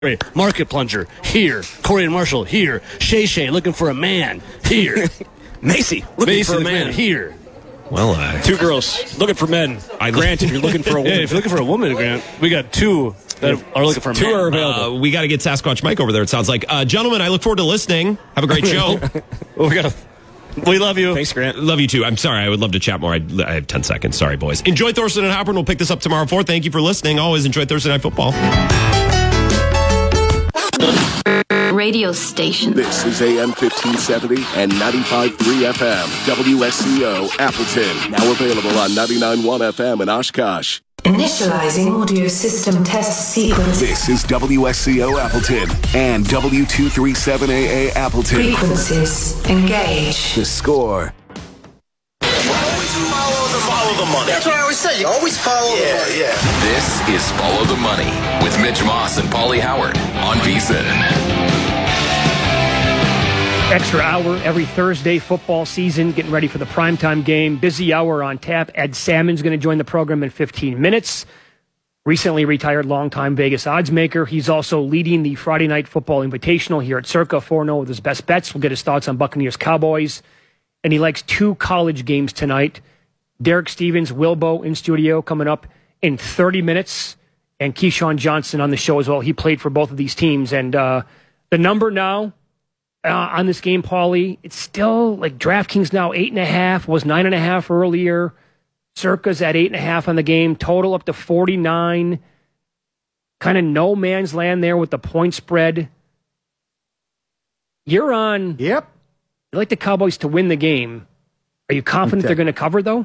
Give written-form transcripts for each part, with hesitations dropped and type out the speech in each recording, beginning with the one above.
Market Plunger, here. Corey and Marshall, here. Shay Shay, looking for a man, here. Macy, looking for a man, here. Well, two girls looking for men. Grant, if you're looking for a woman. Yeah, if you're looking for a woman, Grant, we got two that are looking for a man. Two are available. we got to get Sasquatch Mike over there, it sounds like. Gentlemen, I look forward to listening. Have a great show. We love you. Thanks, Grant. Love you too. I'm sorry. I would love to chat more. I have 10 seconds. Sorry, boys. Enjoy Thorsten and Hopper, and we'll pick this up tomorrow 4. Thank you for listening. Always enjoy Thursday Night Football. Radio station. This is AM 1570 and 95.3 FM. WSCO Appleton. Now available on 99.1 FM in Oshkosh. Initializing audio system test sequence. This is WSCO Appleton and W237AA Appleton. Frequencies engage. The Score. Follow the money. That's what I always say. You always follow the money. Yeah. This is Follow the Money with Mitch Moss and Paulie Howard on VSiN. Extra hour every Thursday, football season, getting ready for the primetime game. Busy hour on tap. Ed Salmon's going to join the program in 15 minutes. Recently retired longtime Vegas odds maker. He's also leading the Friday Night Football Invitational here at Circa 4-0 with his best bets. We'll get his thoughts on Buccaneers Cowboys. And he likes 2 college games tonight. Derek Stevens, Wilbo in studio coming up in 30 minutes. And Keyshawn Johnson on the show as well. He played for both of these teams. And the number now on this game, Paulie, it's still like DraftKings now 8.5, was 9.5 earlier. Circa's at 8.5 on the game. Total up to 49. Kind of no man's land there with the point spread. You're on. Yep. You like the Cowboys to win the game. Are you confident they're going to cover, though?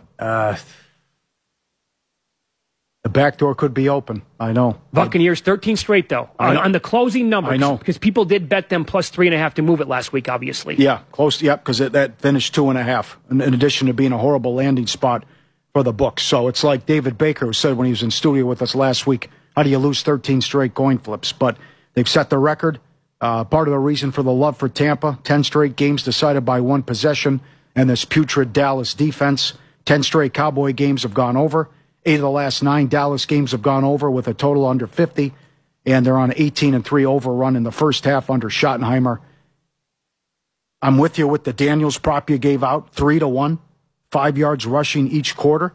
The back door could be open. I know. Buccaneers 13 straight, though, on the closing numbers. I know. Because people did bet them plus 3.5 to move it last week, obviously. Yeah, close. Yep, because that finished 2.5, in addition to being a horrible landing spot for the books. So it's like David Baker, who said when he was in studio with us last week, how do you lose 13 straight coin flips? But they've set the record. Part of the reason for the love for Tampa, 10 straight games decided by 1 possession, and this putrid Dallas defense. 10 straight Cowboy games have gone over. 8 of the last 9 Dallas games have gone over with a total under 50, and they're on 18-3 overrun in the first half under Schottenheimer. I'm with you with the Daniels prop you gave out, 3-1, 5 yards rushing each quarter,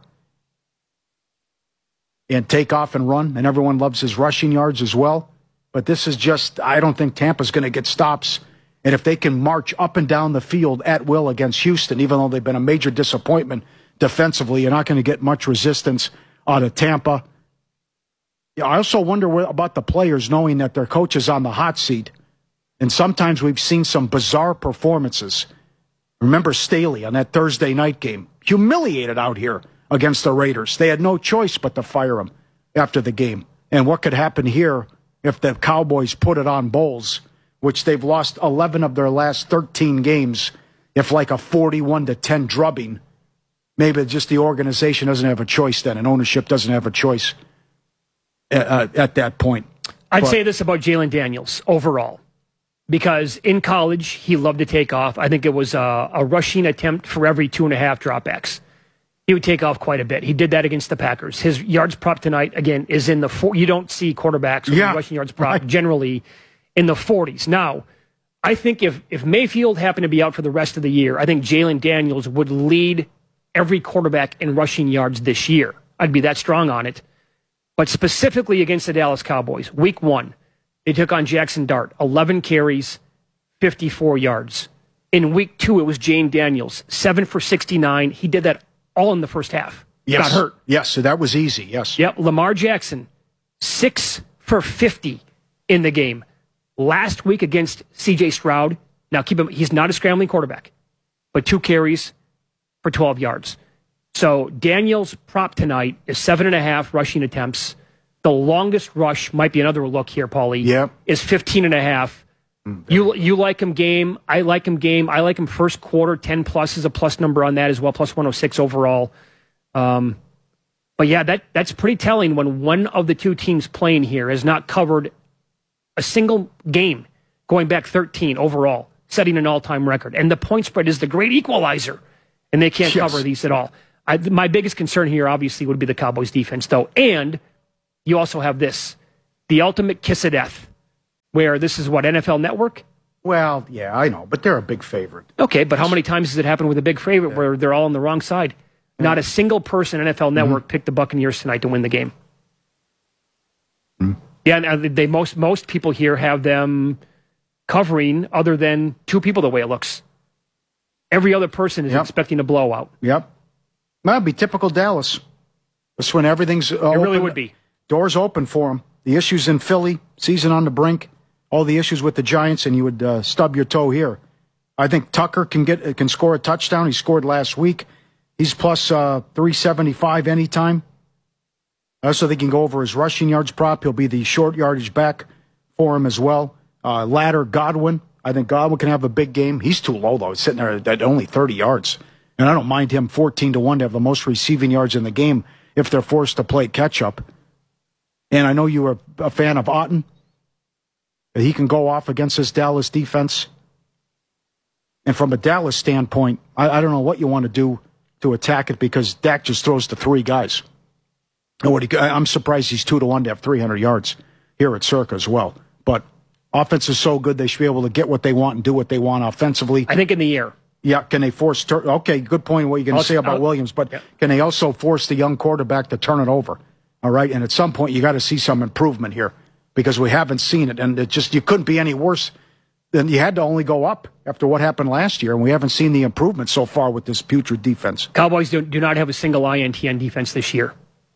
and take off and run, and everyone loves his rushing yards as well. But this is just, I don't think Tampa's going to get stops. And if they can march up and down the field at will against Houston, even though they've been a major disappointment defensively, you're not going to get much resistance out of Tampa. Yeah, I also wonder about the players knowing that their coach is on the hot seat. And sometimes we've seen some bizarre performances. Remember Staley on that Thursday night game. Humiliated out here against the Raiders. They had no choice but to fire him after the game. And what could happen here if the Cowboys put it on Bowles, which they've lost 11 of their last 13 games, if like a 41-10 drubbing. Maybe just the organization doesn't have a choice then, and ownership doesn't have a choice at that point. I'd say this about Jalen Daniels overall, because in college, he loved to take off. I think it was a rushing attempt for every 2.5 dropbacks. He would take off quite a bit. He did that against the Packers. His yards prop tonight, again, is in the 4. You don't see quarterbacks with rushing yards prop generally in the 40s. Now, I think if Mayfield happened to be out for the rest of the year, I think Jalen Daniels would lead every quarterback in rushing yards this year. I'd be that strong on it. But specifically against the Dallas Cowboys, week 1, they took on Jackson Dart, 11 carries, 54 yards. In week 2, it was Jane Daniels, 7 for 69. He did that all in the first half. Yes. Got hurt. Yes, so that was easy, yes. Yep, Lamar Jackson, 6 for 50 in the game. Last week against C.J. Stroud, now keep him, he's not a scrambling quarterback, but 2 carries for 12 yards. So Daniels' prop tonight is 7.5 rushing attempts. The longest rush, might be another look here, Paulie, is 15.5. You like him game. I like him game. I like him first quarter. 10 plus is a plus number on that as well, plus 106 overall. But yeah, that's pretty telling when one of the 2 teams playing here has not covered a single game going back 13 overall, setting an all-time record. And the point spread is the great equalizer. And they can't cover these at all. My biggest concern here, obviously, would be the Cowboys' defense, though. And you also have this, the ultimate kiss of death. where this is what, NFL Network? Well, yeah, I know, but they're a big favorite. Okay, but how many times has it happened with a big favorite where they're all on the wrong side? Not a single person NFL Network picked the Buccaneers tonight to win the game. Yeah, and most people here have them covering other than two people the way it looks. Every other person is expecting a blowout. Yep. That'd be typical Dallas. That's when everything's open. It really would be. Doors open for them. The issues in Philly, season on the brink, all the issues with the Giants, and you would stub your toe here. I think Tucker can score a touchdown. He scored last week. He's plus 375 anytime. I also think he can go over his rushing yards prop. He'll be the short yardage back for him as well. Ladder, Godwin. I think Godwin can have a big game. He's too low, though. He's sitting there at only 30 yards. And I don't mind him 14-1 to have the most receiving yards in the game if they're forced to play catch-up. And I know you were a fan of Otten. He can go off against this Dallas defense. And from a Dallas standpoint, I don't know what you want to do to attack it because Dak just throws to three guys. I'm surprised he's 2-1 to have 300 yards here at Circa as well. But offense is so good, they should be able to get what they want and do what they want offensively. I think in the air. Yeah, can they force... Okay, good point what you're going to say about Williams, but can they also force the young quarterback to turn it over? All right, and at some point, you got to see some improvement here because we haven't seen it, and you couldn't be any worse than you had to only go up after what happened last year, and we haven't seen the improvement so far with this putrid defense. Cowboys do not have a single INT on defense this year.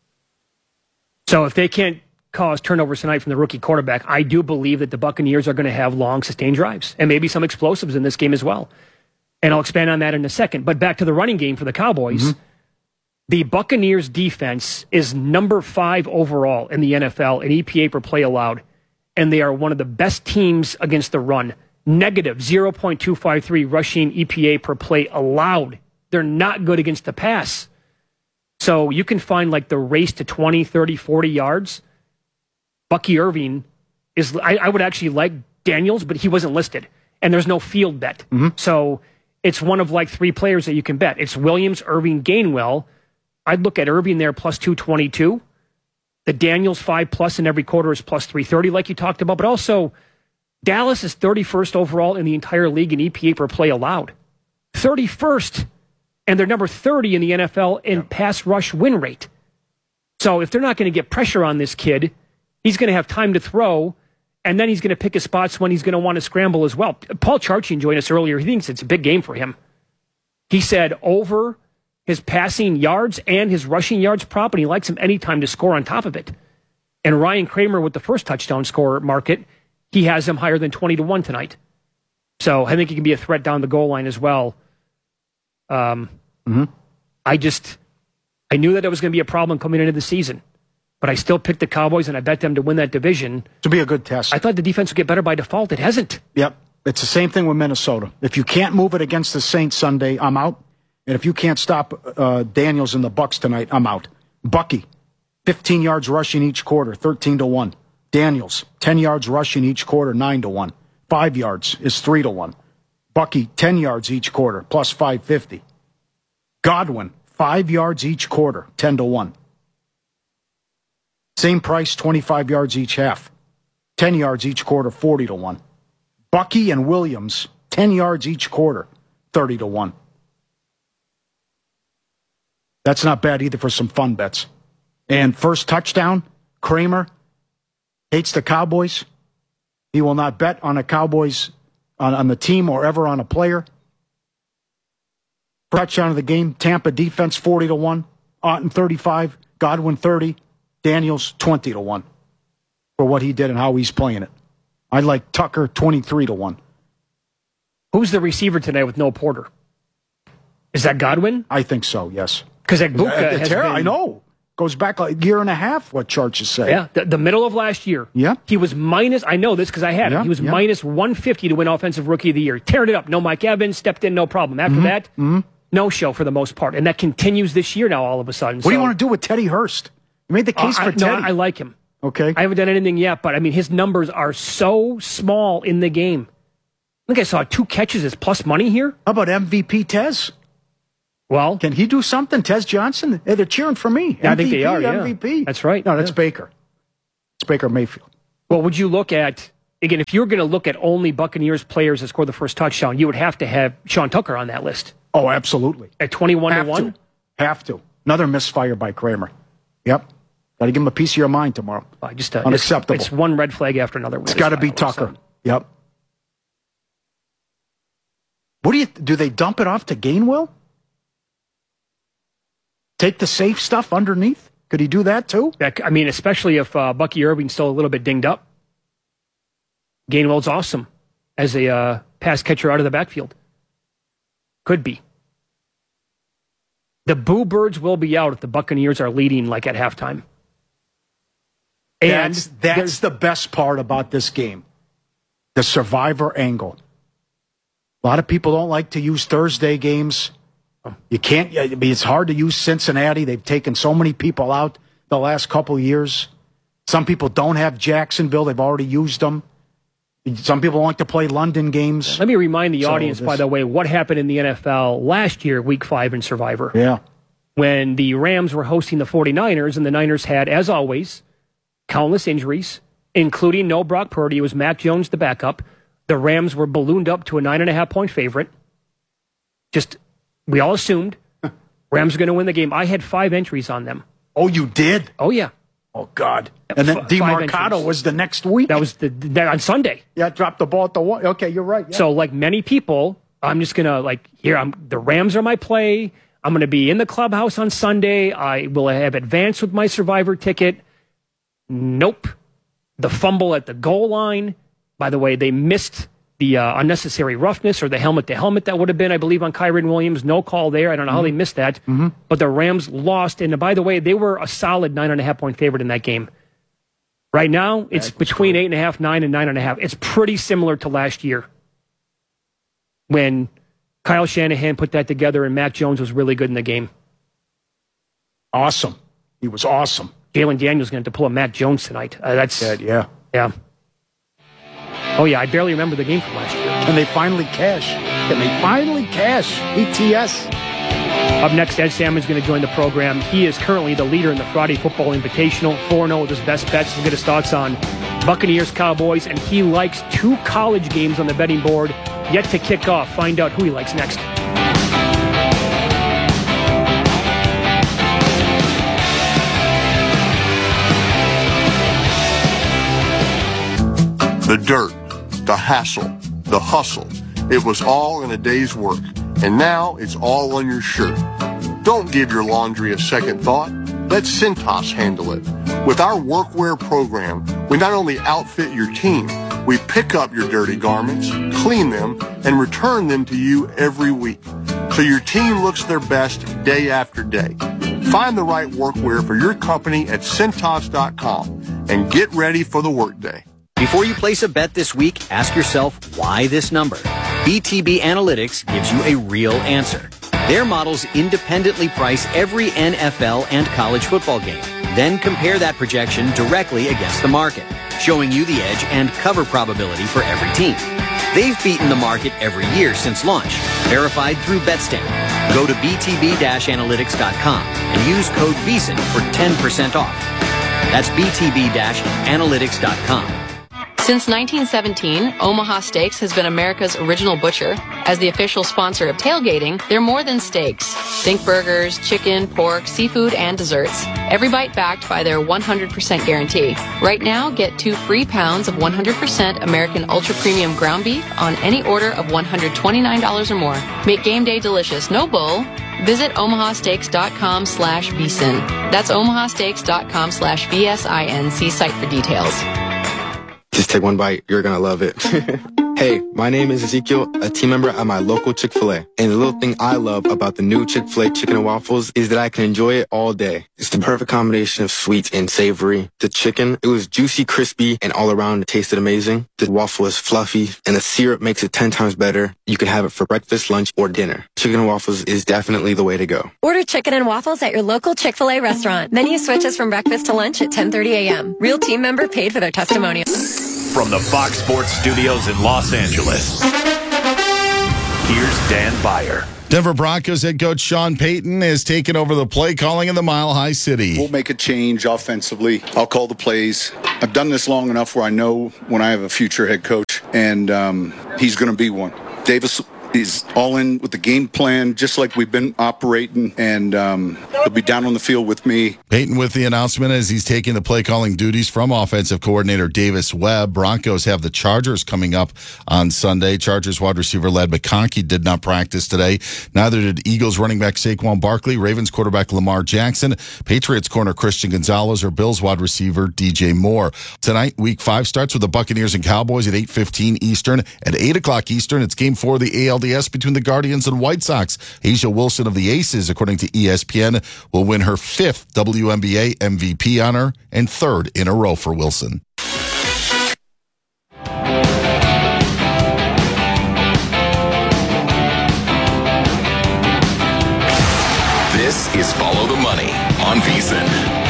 So if they can't cause turnovers tonight from the rookie quarterback, I do believe that the Buccaneers are going to have long, sustained drives and maybe some explosives in this game as well. And I'll expand on that in a second. But back to the running game for the Cowboys. The Buccaneers defense is number 5 overall in the NFL in EPA per play allowed. And they are one of the best teams against the run. Negative 0.253 rushing EPA per play allowed. They're not good against the pass. So you can find like the race to 20, 30, 40 yards. Bucky Irving is, I would actually like Daniels, but he wasn't listed. And there's no field bet. So it's one of like 3 players that you can bet. It's Williams, Irving, Gainwell. I'd look at Irving there plus 222. The Daniels 5+ in every quarter is plus 330 like you talked about. But also Dallas is 31st overall in the entire league in EPA per play allowed. 31st. And they're number 30 in the NFL in pass rush win rate. So if they're not going to get pressure on this kid, he's going to have time to throw, and then he's going to pick his spots when he's going to want to scramble as well. Paul Charchian joined us earlier. He thinks it's a big game for him. He said over his passing yards and his rushing yards prop, and he likes him anytime to score on top of it. And Ryan Kramer with the first touchdown scorer market, he has him higher than 20-1 tonight. So I think he can be a threat down the goal line as well. I knew that it was going to be a problem coming into the season, but I still picked the Cowboys and I bet them to win that division. To be a good test. I thought the defense would get better by default. It hasn't. Yep. It's the same thing with Minnesota. If you can't move it against the Saints Sunday, I'm out. And if you can't stop Daniels and the Bucks tonight, I'm out. Bucky, 15 yards rushing each quarter, 13-1. Daniels, 10 yards rushing each quarter, 9-1. 5 yards is 3-1. Bucky, 10 yards each quarter, plus 550. Godwin, 5 yards each quarter, 10-1. Same price, 25 yards each half. 10 yards each quarter, 40-1. Bucky and Williams, 10 yards each quarter, 30-1. That's not bad either for some fun bets. And first touchdown, Kramer hates the Cowboys. He will not bet on a Cowboys on the team or ever on a player. Touchdown of the game, Tampa defense 40-1, Otten 35, Godwin 30, Daniels 20-1 for what he did and how he's playing it. I like Tucker 23-1. Who's the receiver tonight with no Porter? Is that Godwin? I think so, yes. Because Egbuka has been... I know. Goes back like a year and a half, what Churches say. Yeah, the middle of last year. Yeah. He was minus, I know this because I had him. He was minus 150 to win Offensive Rookie of the Year. Teared it up. No Mike Evans, stepped in, no problem. After that, no show for the most part. And that continues this year now all of a sudden. What do you want to do with Teddy Hurst? You made the case for Teddy. No, I like him. Okay. I haven't done anything yet, but I mean, his numbers are so small in the game. I think I saw 2 catches as plus money here. How about MVP Tez? Well, can he do something? Tez Johnson? Hey, they're cheering for me. Yeah, MVP, I think they are. Yeah. MVP. That's right. No, that's Baker. It's Baker Mayfield. Well, would you look at again, if you're going to look at only Buccaneers players that scored the first touchdown, you would have to have Sean Tucker on that list. Oh, absolutely. At 21-1? Have to. Another misfire by Kramer. Yep. Got to give him a piece of your mind tomorrow. Unacceptable. It's one red flag after another. It's got to be Tucker. Yep. What do they dump it off to Gainwell? Take the safe stuff underneath? Could he do that too? I mean, especially if Bucky Irving's still a little bit dinged up. Gainwell's awesome as a pass catcher out of the backfield. Could be. The Boo Birds will be out if the Buccaneers are leading like at halftime. And that's the best part about this game. The survivor angle. A lot of people don't like to use Thursday games. You can't. It's hard to use Cincinnati. They've taken so many people out the last couple of years. Some people don't have Jacksonville. They've already used them. Some people like to play London games. Let me remind the audience, by the way, what happened in the NFL last year, Week 5 in Survivor. Yeah. When the Rams were hosting the 49ers, and the Niners had, as always, countless injuries, including no Brock Purdy. It was Mac Jones, the backup. The Rams were ballooned up to a 9.5-point favorite. We all assumed Rams were going to win the game. I had 5 entries on them. Oh, you did? Oh, yeah. Oh, God. And then DeMarcado was the next week? That was on Sunday. Yeah, dropped the ball at the one. Okay, you're right. Yeah. So, like many people, I'm just going to, the Rams are my play. I'm going to be in the clubhouse on Sunday. I will have advanced with my Survivor ticket. Nope. The fumble at the goal line. By the way, they missed the unnecessary roughness or the helmet-to-helmet that would have been, I believe, on Kyren Williams. No call there. I don't know how they missed that. Mm-hmm. But the Rams lost. And by the way, they were a solid 9.5-point favorite in that game. Right now, it's between 8.5, 9, and 9.5. It's pretty similar to last year when Kyle Shanahan put that together and Mac Jones was really good in the game. Awesome. He was awesome. Jalen Daniels going to pull a Mac Jones tonight. Yeah. Oh, yeah, I barely remember the game from last year. And they finally cash. ETS. Up next, Ed Salmon's going to join the program. He is currently the leader in the Friday Football Invitational, 4-0 with his best bets. He'll get his thoughts on Buccaneers, Cowboys, and he likes 2 college games on the betting board yet to kick off. Find out who he likes next. The dirt, the hassle, the hustle. It was all in a day's work, and now it's all on your shirt. Don't give your laundry a second thought. Let Cintas handle it. With our workwear program, we not only outfit your team, we pick up your dirty garments, clean them, and return them to you every week, so your team looks their best day after day. Find the right workwear for your company at Cintas.com and get ready for the workday. Before you place a bet this week, ask yourself, why this number? BTB Analytics gives you a real answer. Their models independently price every NFL and college football game, then compare that projection directly against the market, showing you the edge and cover probability for every team. They've beaten the market every year since launch, verified through BetStamp. Go to btb-analytics.com and use code VEASAN for 10% off. That's btb-analytics.com. Since 1917, Omaha Steaks has been America's original butcher. As the official sponsor of tailgating, they're more than steaks. Think burgers, chicken, pork, seafood, and desserts. Every bite backed by their 100% guarantee. Right now, get 2 free pounds of 100% American Ultra Premium ground beef on any order of $129 or more. Make game day delicious, no bull. Visit omahasteaks.com/VSIN. That's omahasteaks.com/VSIN. See site for details. Just take one bite. You're going to love it. Hey, my name is Ezekiel, a team member at my local Chick-fil-A. And the little thing I love about the new Chick-fil-A chicken and waffles is that I can enjoy it all day. It's the perfect combination of sweet and savory. The chicken, it was juicy, crispy, and all around it tasted amazing. The waffle is fluffy, and the syrup makes it 10 times better. You can have it for breakfast, lunch, or dinner. Chicken and waffles is definitely the way to go. Order chicken and waffles at your local Chick-fil-A restaurant. Menu switches from breakfast to lunch at 10:30 a.m. Real team member paid for their testimonial. From the Fox Sports Studios in Los Angeles, here's Dan Beyer. Denver Broncos head coach Sean Payton has taken over the play calling in the Mile High City. We'll make a change offensively. I'll call the plays. I've done this long enough where I know when I have a future head coach, and he's going to be one. Davis is all in with the game plan, just like we've been operating, and he'll be down on the field with me. Payton with the announcement as he's taking the play calling duties from offensive coordinator Davis Webb. Broncos have the Chargers coming up on Sunday. Chargers wide receiver Ladd McConkey did not practice today. Neither did Eagles running back Saquon Barkley, Ravens quarterback Lamar Jackson, Patriots corner Christian Gonzalez, or Bills wide receiver DJ Moore. Tonight, Week 5 starts with the Buccaneers and Cowboys at 8:15 Eastern. At 8 o'clock Eastern, it's Game 4 of the ALDS between the Guardians and White Sox. A'ja Wilson of the Aces, according to ESPN, will win her 5th WNBA MVP honor and 3rd in a row for Wilson. This is Follow the Money on VSiN.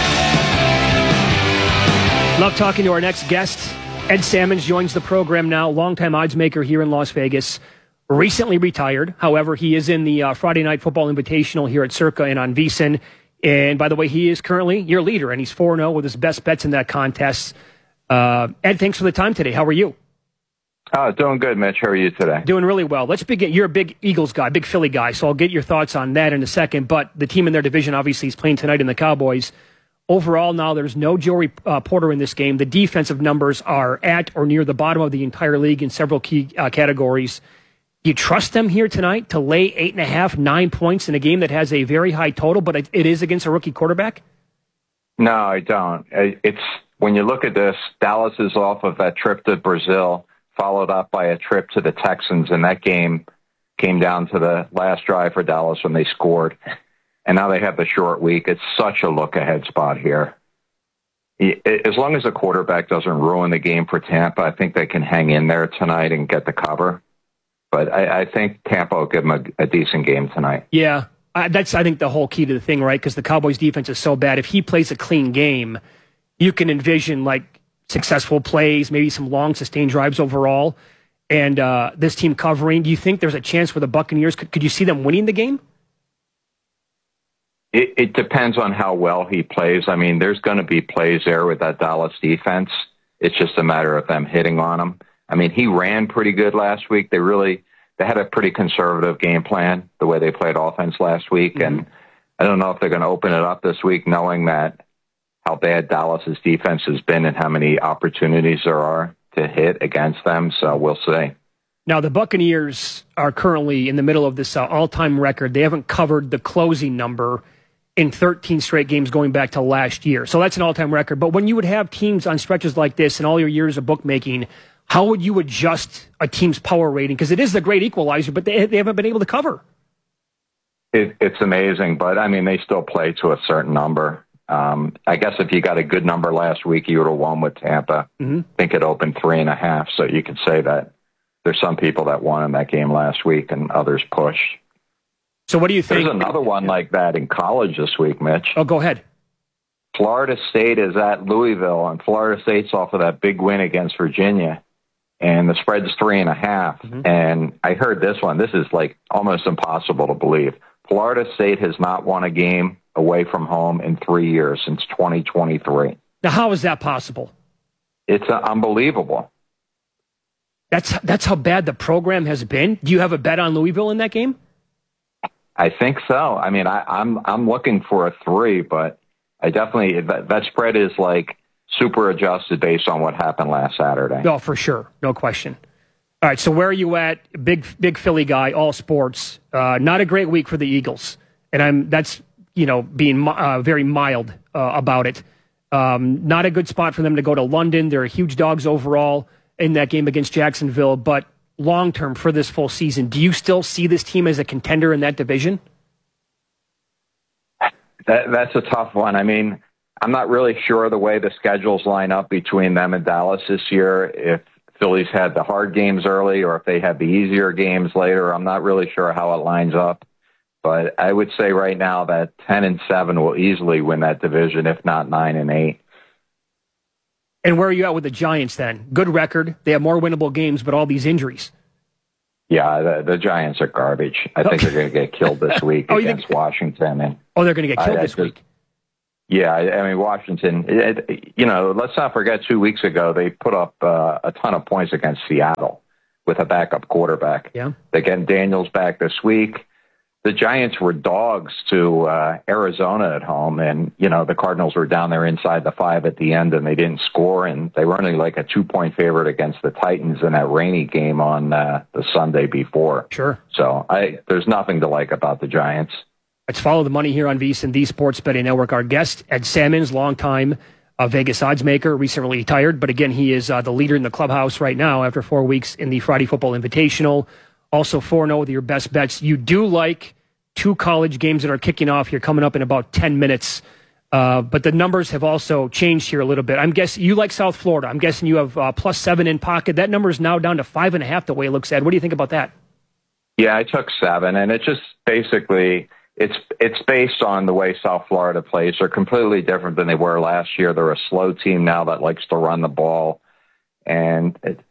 Love talking to our next guest. Ed Salmons joins the program now, longtime odds maker here in Las Vegas. Recently retired. However, he is in the Friday Night Football Invitational here at Circa and on VSiN. And by the way, he is currently your leader, and he's 4-0 with his best bets in that contest. Ed, thanks for the time today. How are you? Doing good, Mitch. How are you today? Doing really well. Let's begin. You're a big Eagles guy, big Philly guy, so I'll get your thoughts on that in a second. But the team in their division obviously is playing tonight in the Cowboys. Overall, now there's no Joey Porter in this game. The defensive numbers are at or near the bottom of the entire league in several key categories. You trust them here tonight to lay 8.5, 9 points in a game that has a very high total, but it is against a rookie quarterback? No, I don't. It's when you look at this, Dallas is off of that trip to Brazil, followed up by a trip to the Texans, and that game came down to the last drive for Dallas when they scored. And now they have the short week. It's such a look-ahead spot here. As long as the quarterback doesn't ruin the game for Tampa, I think they can hang in there tonight and get the cover. But I think Tampa will give them a decent game tonight. Yeah, that's, I think, the whole key to the thing, right? Because the Cowboys' defense is so bad. If he plays a clean game, you can envision, like, successful plays, maybe some long, sustained drives overall, and this team covering. Do you think there's a chance for the Buccaneers? Could you see them winning the game? It depends on how well he plays. I mean, there's going to be plays there with that Dallas defense. It's just a matter of them hitting on him. I mean, he ran pretty good last week. They had a pretty conservative game plan, the way they played offense last week. Mm-hmm. And I don't know if they're going to open it up this week, knowing that how bad Dallas's defense has been and how many opportunities there are to hit against them. So we'll see. Now, the Buccaneers are currently in the middle of this all-time record. They haven't covered the closing number in 13 straight games going back to last year. So that's an all-time record. But when you would have teams on stretches like this in all your years of bookmaking, how would you adjust a team's power rating? Because it is the great equalizer, but they haven't been able to cover. It's amazing, but, I mean, they still play to a certain number. I guess if you got a good number last week, you would have won with Tampa. Mm-hmm. I think it opened 3.5, so you could say that there's some people that won in that game last week and others pushed. So what do you think? There's another one like that in college this week, Mitch. Oh, go ahead. Florida State is at Louisville, and Florida State's off of that big win against Virginia. And the spread's 3.5. Mm-hmm. And I heard this one. This is like almost impossible to believe. Florida State has not won a game away from home in 3 years, since 2023. Now, how is that possible? It's unbelievable. That's how bad the program has been. Do you have a bet on Louisville in that game? I think so. I mean, I'm looking for a 3, but I definitely that spread is like super adjusted based on what happened last Saturday. No, for sure. No question. All right, so where are you at? Big Philly guy, all sports. Not a great week for the Eagles. And that's being very mild about it. Not a good spot for them to go to London. They're huge dogs overall in that game against Jacksonville. But long-term for this full season, do you still see this team as a contender in that division? That's a tough one. I mean, I'm not really sure the way the schedules line up between them and Dallas this year. If Phillies had the hard games early or if they had the easier games later, I'm not really sure how it lines up. But I would say right now that 10-7 will easily win that division, if not 9-8. And where are you at with the Giants then? Good record. They have more winnable games, but all these injuries. Yeah, the Giants are garbage. I think they're going to get killed this week against Washington. And they're going to get killed this week. Yeah, I mean, Washington, let's not forget 2 weeks ago, they put up a ton of points against Seattle with a backup quarterback. Yeah. They're getting Daniels back this week. The Giants were dogs to Arizona at home, and, the Cardinals were down there inside the 5 at the end, and they didn't score, and they were only like a 2-point favorite against the Titans in that rainy game on the Sunday before. Sure. So there's nothing to like about the Giants. Let's follow the money here on VSiN, the Sports Betting Network. Our guest, Ed Salmons, longtime Vegas odds maker, recently retired, but again, he is the leader in the clubhouse right now after 4 weeks in the Friday Football Invitational. Also 4-0 with your best bets. You do like 2 college games that are kicking off here, coming up in about 10 minutes. But the numbers have also changed here a little bit. I'm guessing you like South Florida. I'm guessing you have +7 in pocket. That number is now down to 5.5 the way it looks at. What do you think about that? Yeah, I took 7, and it just basically... It's based on the way South Florida plays. They're completely different than they were last year. They're a slow team now that likes to run the ball. And,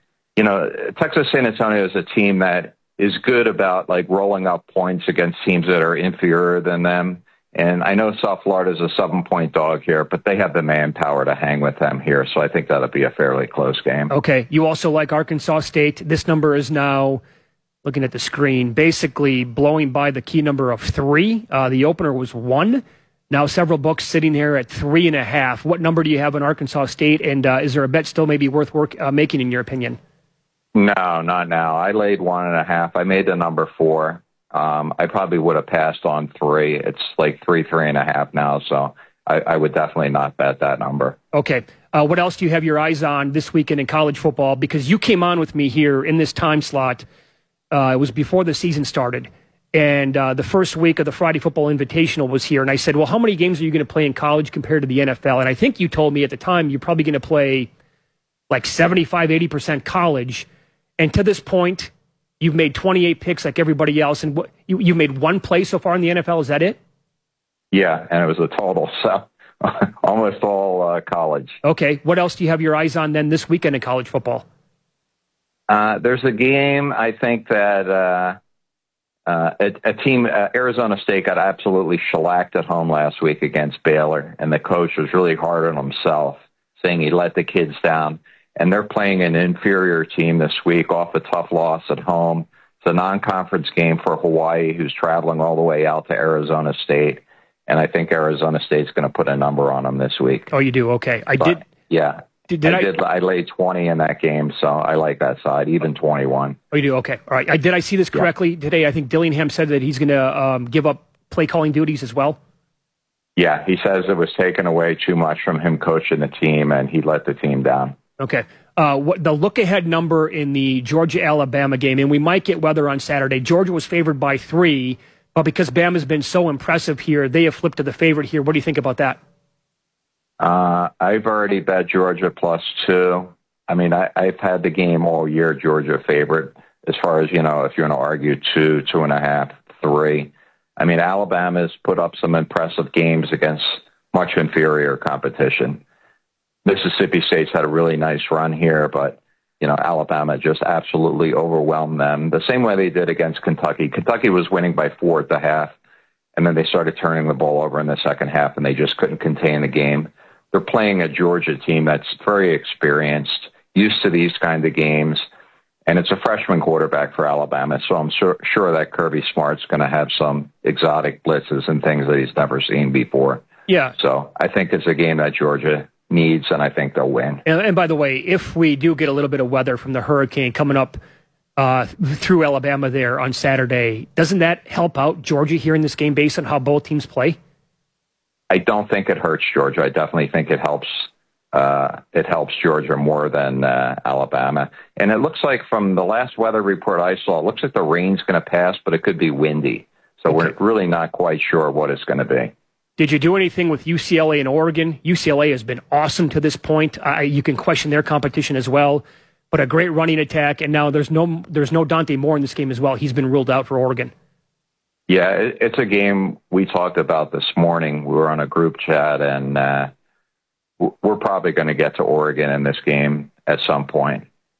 Texas San Antonio is a team that is good about rolling up points against teams that are inferior than them. And I know South Florida is a 7-point dog here, but they have the manpower to hang with them here. So I think that'll be a fairly close game. Okay. You also like Arkansas State. This number is now... looking at the screen, basically blowing by the key number of 3. The opener was 1. Now several books sitting here at 3.5. What number do you have in Arkansas State? And is there a bet still maybe worth making in your opinion? No, not now. I laid 1.5. I made the number 4. I probably would have passed on 3. It's like 3.5 now. So I would definitely not bet that number. Okay. What else do you have your eyes on this weekend in college football? Because you came on with me here in this time slot. It was before the season started, and the first week of the Friday Football Invitational was here, and I said, well, how many games are you going to play in college compared to the NFL? And I think you told me at the time you're probably going to play like 75, 80% college, and to this point, you've made 28 picks like everybody else, and you made 1 play so far in the NFL, is that it? Yeah, and it was a total, so almost all college. Okay, what else do you have your eyes on then this weekend in college football? There's a game, I think, that a team, Arizona State, got absolutely shellacked at home last week against Baylor, and the coach was really hard on himself, saying he let the kids down. And they're playing an inferior team this week off a tough loss at home. It's a non-conference game for Hawaii, who's traveling all the way out to Arizona State. And I think Arizona State's going to put a number on them this week. Oh, you do? Okay. Yeah. I laid 20 in that game, so I like that side, even 21. Oh, you do? Okay. All right. Did I see this correctly today? I think Dillingham said that he's going to give up play calling duties as well. Yeah, he says it was taken away too much from him coaching the team, and he let the team down. Okay. The look-ahead number in the Georgia-Alabama game, and we might get weather on Saturday. Georgia was favored by 3, but because Bama's been so impressive here, they have flipped to the favorite here. What do you think about that? I've already bet Georgia +2. I mean, I've had the game all year, Georgia favorite, as far as, if you're going to argue 2, 2.5, 3. I mean, Alabama's put up some impressive games against much inferior competition. Mississippi State's had a really nice run here, but, Alabama just absolutely overwhelmed them the same way they did against Kentucky. Kentucky was winning by 4 at the half, and then they started turning the ball over in the second half, and they just couldn't contain the game. They're playing a Georgia team that's very experienced, used to these kind of games, and it's a freshman quarterback for Alabama, so I'm sure that Kirby Smart's going to have some exotic blitzes and things that he's never seen before. Yeah. So I think it's a game that Georgia needs, and I think they'll win. And by the way, if we do get a little bit of weather from the hurricane coming up through Alabama there on Saturday, doesn't that help out Georgia here in this game based on how both teams play? I don't think it hurts Georgia. I definitely think it helps. It helps Georgia more than Alabama. And it looks like from the last weather report I saw, it looks like the rain's going to pass, but it could be windy. So We're really not quite sure what it's going to be. Did you do anything with UCLA and Oregon? UCLA has been awesome to this point. You can question their competition as well, but a great running attack. And now there's no Dante Moore in this game as well. He's been ruled out for Oregon. Yeah, it's a game we talked about this morning. We were on a group chat, and we're probably going to get to Oregon in this game at some point.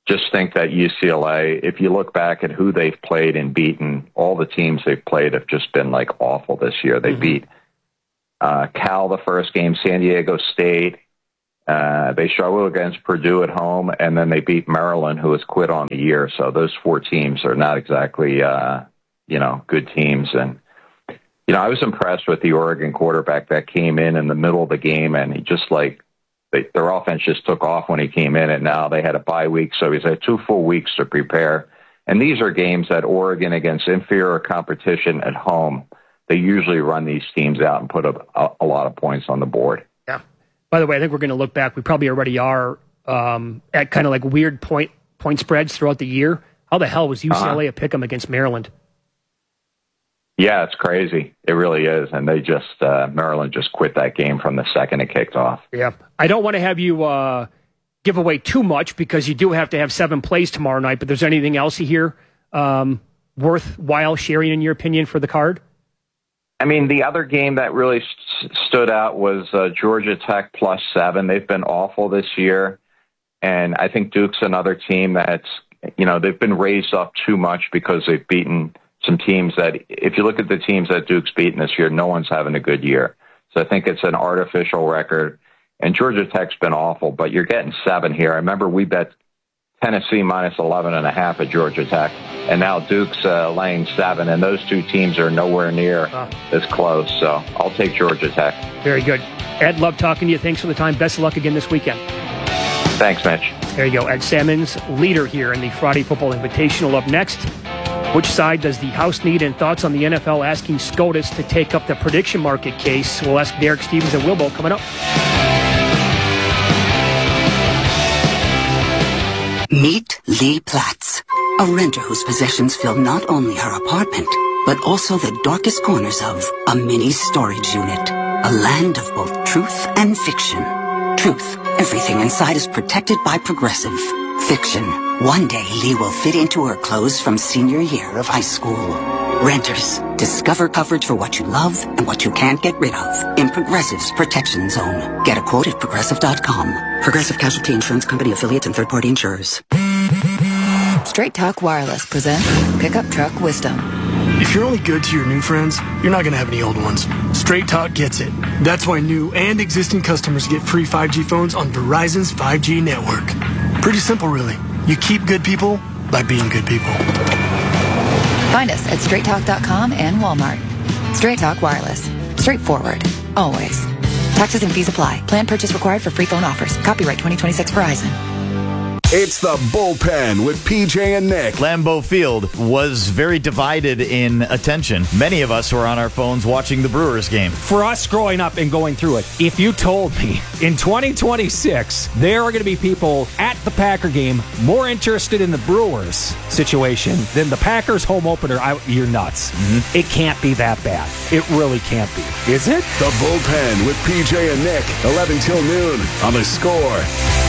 just think that UCLA, if you look back at who they've played and beaten, all the teams they've played have just been like awful this year. They beat Cal the first game, San Diego State. They struggled against Purdue at home, and then they beat Maryland, who has quit on the year. So those 4 teams are not exactly, good teams. And, I was impressed with the Oregon quarterback that came in the middle of the game, and he just their offense just took off when he came in, and now they had a bye week, so he's had 2 full weeks to prepare. And these are games that Oregon, against inferior competition at home, they usually run these teams out and put a lot of points on the board. Yeah. By the way, I think we're going to look back. We probably already are at kind of like weird point spreads throughout the year. How the hell was UCLA a pick'em against Maryland? Yeah, it's crazy. It really is. And they just, Maryland just quit that game from the second it kicked off. Yeah. I don't want to have you give away too much because you do have to have 7 plays tomorrow night, but there's anything else you hear worthwhile sharing in your opinion for the card? I mean, the other game that really stood out was Georgia Tech +7. They've been awful this year. And I think Duke's another team that's, they've been raised up too much because they've beaten some teams that, if you look at the teams that Duke's beaten this year, no one's having a good year. So I think it's an artificial record. And Georgia Tech's been awful, but you're getting 7 here. I remember we bet Tennessee -11.5 at Georgia Tech, and now Duke's laying 7, and those 2 teams are nowhere near as close. So I'll take Georgia Tech. Very good. Ed, love talking to you. Thanks for the time. Best of luck again this weekend. Thanks, Mitch. There you go. Ed Salmons, leader here in the Friday Football Invitational. Up next, which side does the House need, and thoughts on the NFL asking SCOTUS to take up the prediction market case. We'll ask Derek Stevens and Wilbo coming up. Meet Lee Platts, a renter whose possessions fill not only her apartment, but also the darkest corners of a mini storage unit. A land of both truth and fiction. Truth, everything inside is protected by Progressive. Fiction, one day Lee will fit into her clothes from senior year of high school. Renters, discover coverage for what you love and what you can't get rid of in Progressive's Protection Zone. Get a quote at Progressive.com. Progressive Casualty Insurance Company affiliates and third-party insurers. Straight Talk Wireless presents Pickup Truck Wisdom. If you're only good to your new friends, you're not going to have any old ones. Straight Talk gets it. That's why new and existing customers get free 5G phones on Verizon's 5G network. Pretty simple, really. You keep good people by being good people. Find us at straighttalk.com and Walmart. Straight Talk Wireless. Straightforward. Always. Taxes and fees apply. Plan purchase required for free phone offers. Copyright 2026 Verizon. It's the Bullpen with PJ and Nick. Lambeau Field was very divided in attention. Many of us were on our phones watching the Brewers game. For us growing up and going through it, if you told me in 2026 there are going to be people at the Packer game more interested in the Brewers situation than the Packers home opener, you're nuts. Mm-hmm. It can't be that bad. It really can't be. Is it? The Bullpen with PJ and Nick, 11 till noon on The Score.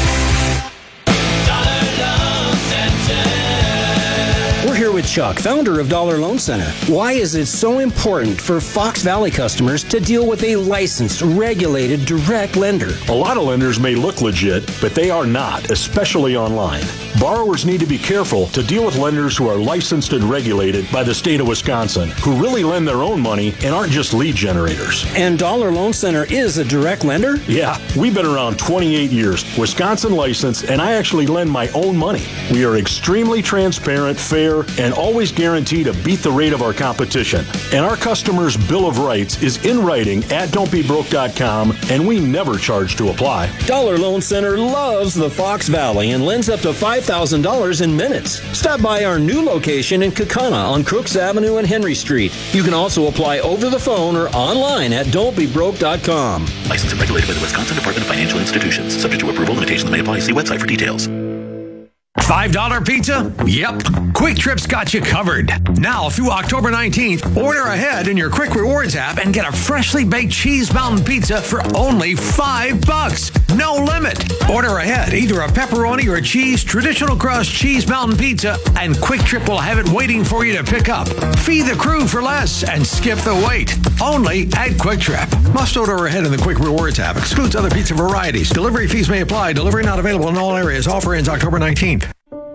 We're here with Chuck, founder of Dollar Loan Center. Why is it so important for Fox Valley customers to deal with a licensed, regulated, direct lender? A lot of lenders may look legit, but they are not, especially online. Borrowers need to be careful to deal with lenders who are licensed and regulated by the state of Wisconsin, who really lend their own money and aren't just lead generators. And Dollar Loan Center is a direct lender? Yeah, we've been around 28 years, Wisconsin licensed, and I actually lend my own money. We are extremely transparent, fair, and always guarantee to beat the rate of our competition. And our customers' Bill of Rights is in writing at don'tbebroke.com, and we never charge to apply. Dollar Loan Center loves the Fox Valley and lends up to $5,000 in minutes. Stop by our new location in Kaukauna on Crooks Avenue and Henry Street. You can also apply over the phone or online at don'tbebroke.com. Licensed and regulated by the Wisconsin Department of Financial Institutions. Subject to approval, limitations may apply. See website for details. $5 pizza? Yep. Quick Trip's got you covered. Now through October 19th, order ahead in your Quick Rewards app and get a freshly baked Cheese Mountain Pizza for only $5. No limit. Order ahead either a pepperoni or cheese traditional crust Cheese Mountain Pizza, and Quick Trip will have it waiting for you to pick up. Feed the crew for less and skip the wait. Only at Quick Trip. Must order ahead in the Quick Rewards app. Excludes other pizza varieties. Delivery fees may apply. Delivery not available in all areas. Offer ends October 19th.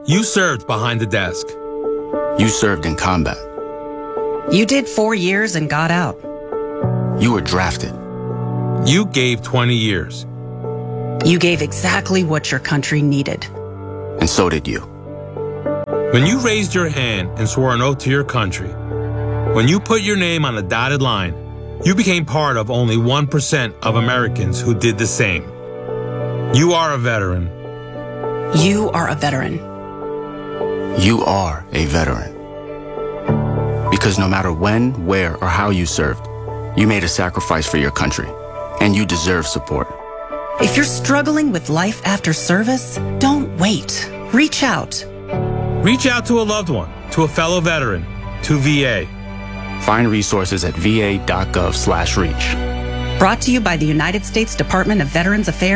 You served behind the desk. You served in combat. You did 4 years and got out. You were drafted. You gave 20 years. You gave exactly what your country needed. And so did you. When you raised your hand and swore an oath to your country, when you put your name on a dotted line, you became part of only 1% of Americans who did the same. You are a veteran. You are a veteran. You are a veteran. Because no matter when, where, or how you served, you made a sacrifice for your country, and you deserve support. If you're struggling with life after service, don't wait. Reach out. Reach out to a loved one, to a fellow veteran, to VA. Find resources at va.gov/reach. Brought to you by the United States Department of Veterans Affairs.